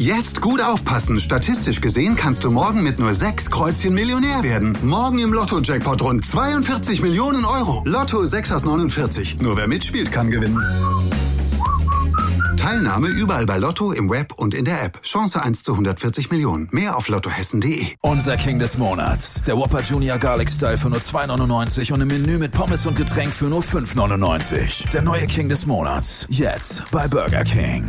Jetzt gut aufpassen. Statistisch gesehen kannst du morgen mit nur 6 Kreuzchen Millionär werden. Morgen im Lotto-Jackpot rund 42 Millionen Euro. Lotto 6 aus 49. Nur wer mitspielt, kann gewinnen. Teilnahme überall bei Lotto, im Web und in der App. Chance 1 zu 140 Millionen. Mehr auf lottohessen.de. Unser King des Monats. Der Whopper Junior Garlic Style für nur 2,99 und im Menü mit Pommes und Getränk für nur 5,99. Der neue King des Monats. Jetzt bei Burger King.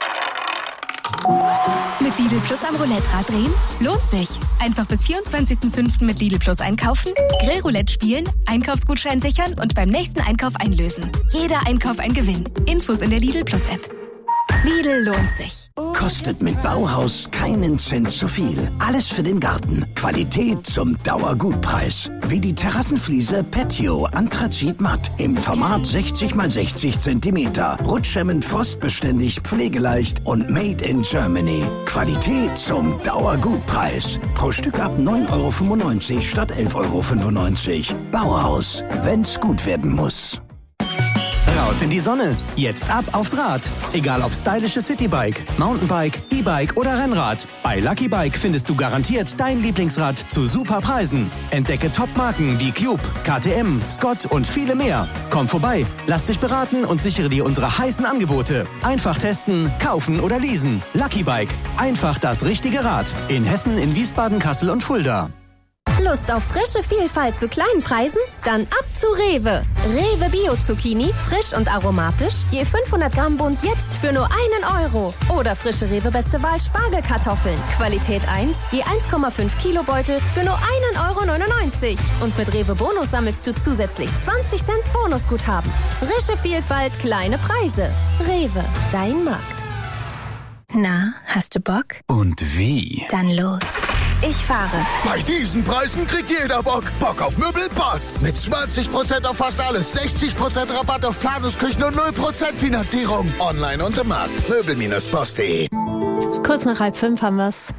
Mit Lidl Plus am Roulette-Rad drehen? Lohnt sich. Einfach bis 24.05. mit Lidl Plus einkaufen, Grillroulette spielen, Einkaufsgutschein sichern und beim nächsten Einkauf einlösen. Jeder Einkauf ein Gewinn. Infos in der Lidl Plus App. Lidl lohnt sich. Kostet mit Bauhaus keinen Cent zu viel. Alles für den Garten. Qualität zum Dauergutpreis. Wie die Terrassenfliese Petio Anthrazit Matt im Format 60 x 60 cm. Rutschhemmend, frostbeständig, pflegeleicht und made in Germany. Qualität zum Dauergutpreis. Pro Stück ab 9,95 € statt 11,95 €. Bauhaus, wenn's gut werden muss. Raus in die Sonne. Jetzt ab aufs Rad. Egal ob stylisches Citybike, Mountainbike, E-Bike oder Rennrad. Bei Lucky Bike findest du garantiert dein Lieblingsrad zu super Preisen. Entdecke Top-Marken wie Cube, KTM, Scott und viele mehr. Komm vorbei, lass dich beraten und sichere dir unsere heißen Angebote. Einfach testen, kaufen oder leasen. Lucky Bike. Einfach das richtige Rad. In Hessen, in Wiesbaden, Kassel und Fulda. Lust auf frische Vielfalt zu kleinen Preisen? Dann ab zu Rewe. Rewe Bio-Zucchini, frisch und aromatisch, je 500 Gramm Bund jetzt für nur 1 €. Oder frische Rewe Beste Wahl Spargelkartoffeln, Qualität 1, je 1,5 Kilo Beutel für nur 1,99 €. Und mit Rewe Bonus sammelst du zusätzlich 20 Cent Bonusguthaben. Frische Vielfalt, kleine Preise. Rewe, dein Markt. Na, hast du Bock? Und wie? Dann los. Ich fahre. Bei diesen Preisen kriegt jeder Bock. Bock auf Möbel Boss. Mit 20% auf fast alles, 60% Rabatt auf Planungsküchen und 0% Finanzierung. Online und im Markt. Möbel-boss.de. Kurz nach 4:30 haben wir's.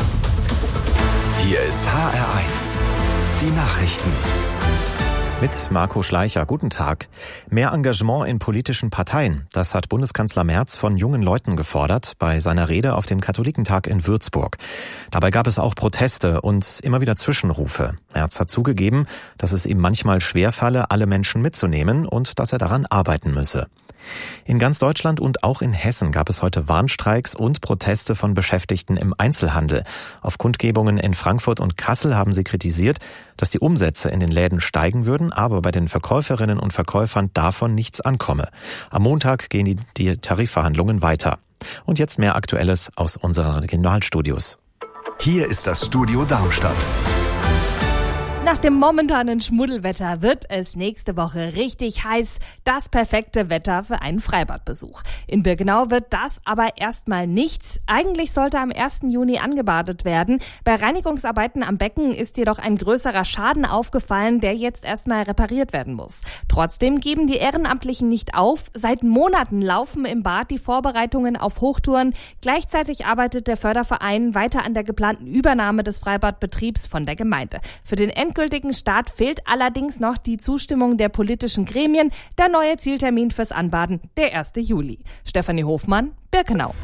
Hier ist HR1. Die Nachrichten. Mit Marco Schleicher. Guten Tag. Mehr Engagement in politischen Parteien. Das hat Bundeskanzler Merz von jungen Leuten gefordert bei seiner Rede auf dem Katholikentag in Würzburg. Dabei gab es auch Proteste und immer wieder Zwischenrufe. Merz hat zugegeben, dass es ihm manchmal schwerfalle, alle Menschen mitzunehmen und dass er daran arbeiten müsse. In ganz Deutschland und auch in Hessen gab es heute Warnstreiks und Proteste von Beschäftigten im Einzelhandel. Auf Kundgebungen in Frankfurt und Kassel haben sie kritisiert, dass die Umsätze in den Läden steigen würden, aber bei den Verkäuferinnen und Verkäufern davon nichts ankomme. Am Montag gehen die Tarifverhandlungen weiter. Und jetzt mehr Aktuelles aus unseren Regionalstudios. Hier ist das Studio Darmstadt. Nach dem momentanen Schmuddelwetter wird es nächste Woche richtig heiß. Das perfekte Wetter für einen Freibadbesuch. In Birkenau wird das aber erstmal nichts. Eigentlich sollte am 1. Juni angebadet werden. Bei Reinigungsarbeiten am Becken ist jedoch ein größerer Schaden aufgefallen, der jetzt erstmal repariert werden muss. Trotzdem geben die Ehrenamtlichen nicht auf. Seit Monaten laufen im Bad die Vorbereitungen auf Hochtouren. Gleichzeitig arbeitet der Förderverein weiter an der geplanten Übernahme des Freibadbetriebs von der Gemeinde. Für den endgültigen Start fehlt allerdings noch die Zustimmung der politischen Gremien. Der neue Zieltermin fürs Anbaden, der 1. Juli. Stefanie Hofmann, Birkenau.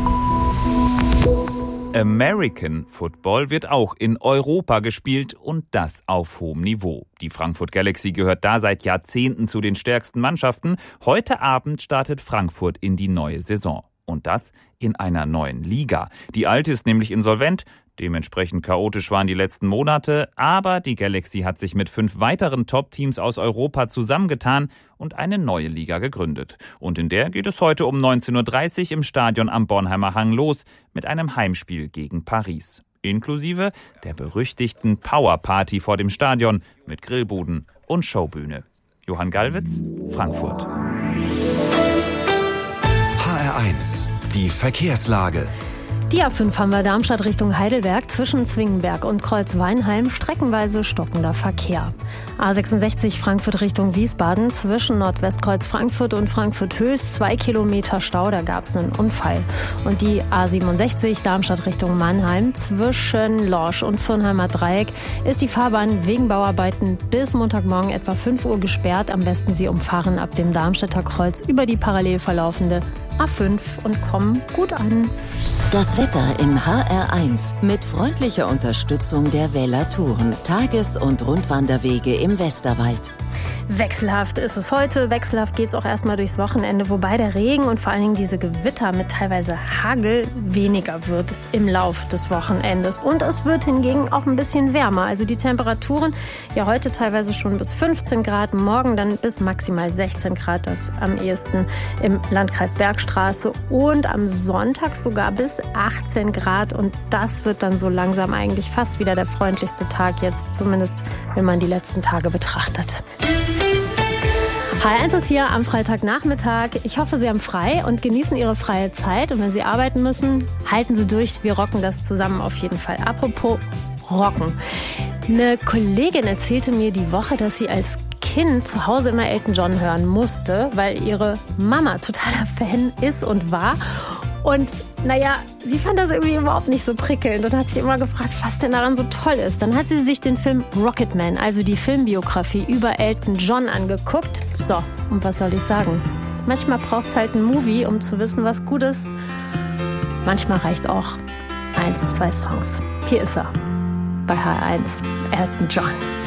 American Football wird auch in Europa gespielt und das auf hohem Niveau. Die Frankfurt Galaxy gehört da seit Jahrzehnten zu den stärksten Mannschaften. Heute Abend startet Frankfurt in die neue Saison. Und das in einer neuen Liga. Die alte ist nämlich insolvent. Dementsprechend chaotisch waren die letzten Monate, aber die Galaxy hat sich mit 5 weiteren Top-Teams aus Europa zusammengetan und eine neue Liga gegründet. Und in der geht es heute um 19:30 Uhr im Stadion am Bornheimer Hang los mit einem Heimspiel gegen Paris. Inklusive der berüchtigten Powerparty vor dem Stadion mit Grillbuden und Showbühne. Johann Gallwitz, Frankfurt. HR1, die Verkehrslage. Die A5 haben wir Darmstadt Richtung Heidelberg zwischen Zwingenberg und Kreuzweinheim streckenweise stockender Verkehr. A66 Frankfurt Richtung Wiesbaden zwischen Nordwestkreuz Frankfurt und Frankfurt-Höchst 2 Kilometer Stau, da gab es einen Unfall. Und die A67 Darmstadt Richtung Mannheim zwischen Lorsch und Fürnheimer Dreieck ist die Fahrbahn wegen Bauarbeiten bis Montagmorgen etwa 5 Uhr gesperrt. Am besten Sie umfahren ab dem Darmstädter Kreuz über die parallel verlaufende A5 und kommen gut an. Das Wetter in HR1 mit freundlicher Unterstützung der Weller Touren, Tages- und Rundwanderwege im Westerwald. Wechselhaft ist es heute, wechselhaft geht es auch erstmal durchs Wochenende, wobei der Regen und vor allen Dingen diese Gewitter mit teilweise Hagel weniger wird im Lauf des Wochenendes. Und es wird hingegen auch ein bisschen wärmer. Also die Temperaturen ja heute teilweise schon bis 15 Grad, morgen dann bis maximal 16 Grad, das am ehesten im Landkreis Bergstraße, und am Sonntag sogar bis 18 Grad. Und das wird dann so langsam eigentlich fast wieder der freundlichste Tag jetzt, zumindest wenn man die letzten Tage betrachtet. HR1 ist hier am Freitagnachmittag. Ich hoffe, Sie haben frei und genießen Ihre freie Zeit. Und wenn Sie arbeiten müssen, halten Sie durch. Wir rocken das zusammen auf jeden Fall. Apropos rocken. Eine Kollegin erzählte mir die Woche, dass sie als Kind zu Hause immer Elton John hören musste, weil ihre Mama totaler Fan ist und war. Und naja, sie fand das irgendwie überhaupt nicht so prickelnd und hat sich immer gefragt, was denn daran so toll ist. Dann hat sie sich den Film Rocketman, also die Filmbiografie über Elton John, angeguckt. So, und was soll ich sagen? Manchmal braucht es halt einen Movie, um zu wissen, was gut ist. Manchmal reicht auch 1, 2 Songs. Hier ist er bei HR1, Elton John.